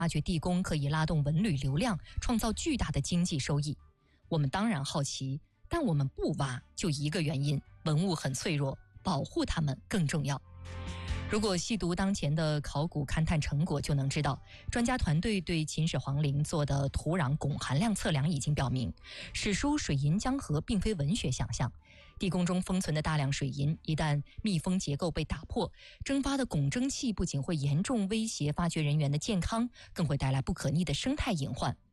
挖掘地宫可以拉动文旅流量，创造巨大的经济收益。我们当然好奇，但我们不挖，就一个原因：文物很脆弱，保护它们更重要。如果细读当前的考古勘探成果，就能知道，专家团队对秦始皇陵做的土壤汞含量测量已经表明，史书水银江河并非文学想象。地宫中封存的大量水银，一旦密封结构被打破，蒸发的汞蒸气不仅会严重威胁发掘人员的健康，更会带来不可逆的生态隐患。